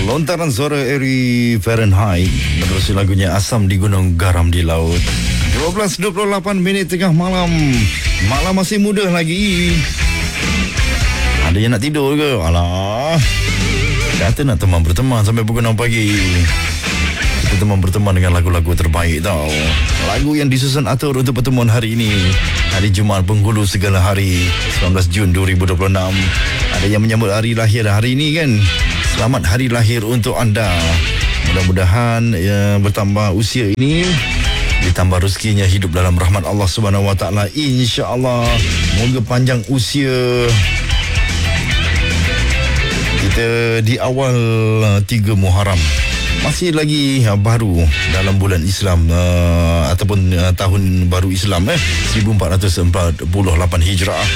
Lontaran suara Eri Fahrenheit menerusi lagunya Asam di Gunung Garam di Laut. 12.28 minit tengah malam. Malam masih muda lagi. Ada yang nak tidur ke? Alah, kata nak teman berteman sampai pukul 6 pagi. Kita teman berteman dengan lagu-lagu terbaik tau. Lagu yang disusun atur untuk pertemuan hari ini, hari Jumaat penghulu segala hari, 19 Jun 2026. Ada yang menyambut hari lahir hari ini kan. Selamat hari lahir untuk anda. Mudah-mudahan bertambah usia ini, ditambah rezekinya, hidup dalam rahmat Allah Subhanahu Wa Taala, insya-Allah. Moga panjang usia. Kita di awal 3 Muharram, masih lagi baru dalam bulan Islam, ataupun tahun baru Islam 1448 Hijrah.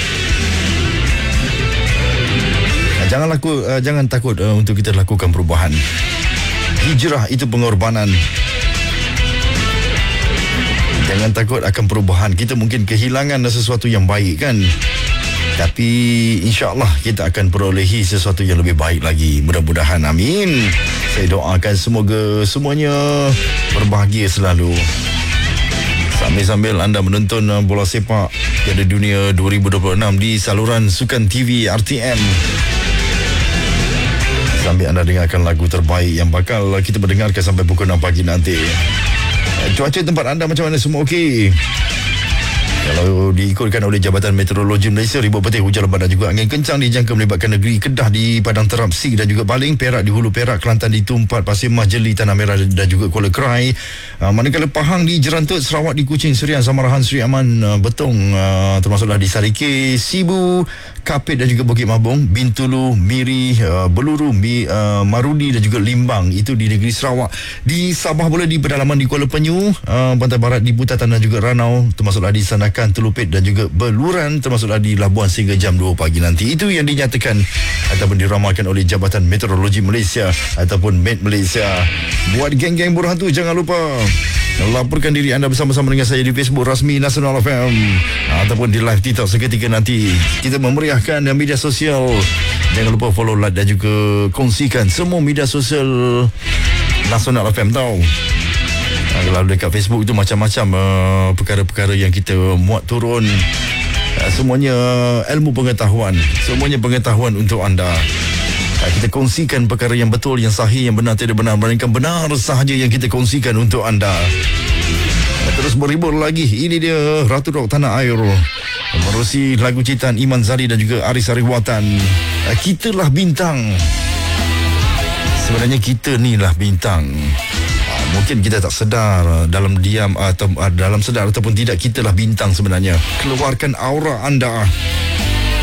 Jangan takut untuk kita lakukan perubahan. Hijrah itu pengorbanan. Jangan takut akan perubahan. Kita mungkin kehilangan sesuatu yang baik kan, tapi insya-Allah kita akan perolehi sesuatu yang lebih baik lagi. Mudah-mudahan, amin. Saya doakan semoga semuanya berbahagia selalu. Sambil-sambil anda menonton bola sepak Piala Dunia 2026 di saluran Sukan TV RTM, sambil anda dengarkan lagu terbaik yang bakal kita mendengarkan sampai pukul 6 pagi nanti. Cuaca tempat anda macam mana, semua okey? Kalau diikutkan oleh Jabatan Meteorologi Malaysia, ribut petir, hujan lebat dan juga angin kencang dijangka melibatkan negeri Kedah di Padang Terapsi dan juga Baling, Perak di Hulu Perak, Kelantan di Tumpat, Pasir Mas, Jeli, Tanah Merah dan juga Kuala Krai. Manakala Pahang di Jerantut, Sarawak di Kuching, Serian, Samarahan, Seri Aman, Betong, termasuklah di Sarike, Sibu, Kapit dan juga Bukit Mabung, Bintulu, Miri, Beluru, Marudi dan juga Limbang, itu di negeri Sarawak. Di Sabah pula di pedalaman di Kuala Penyu, Pantai Barat di Butatan dan juga Ranau, termasuklah di Sanakan, Telupit dan juga Beluran, termasuklah di Labuan sehingga jam 2 pagi nanti. Itu yang dinyatakan ataupun diramalkan oleh Jabatan Meteorologi Malaysia ataupun Met Malaysia. Buat geng-geng buruh hantu, jangan lupa laporkan diri anda bersama-sama dengan saya di Facebook rasmi Nasional FM ataupun di live TikTok seketika nanti. Kita memeriahkan media sosial. Jangan lupa follow, like dan juga kongsikan semua media sosial Nasional FM tau. Kalau dekat Facebook itu macam-macam perkara-perkara yang kita muat turun. Semuanya ilmu pengetahuan, semuanya pengetahuan untuk anda. Kita kongsikan perkara yang betul, yang sahih, yang benar, tidak benar, melainkan benar sahaja yang kita kongsikan untuk anda. Terus berhibur lagi. Ini dia Ratu Rock Tanah Air menerusi lagu ciptaan Iman Zari dan juga Aris Ariwatan. Kitalah bintang. Sebenarnya kita ni lah bintang. Mungkin kita tak sedar, dalam diam atau dalam sedar ataupun tidak, kita lah bintang sebenarnya. Keluarkan aura anda.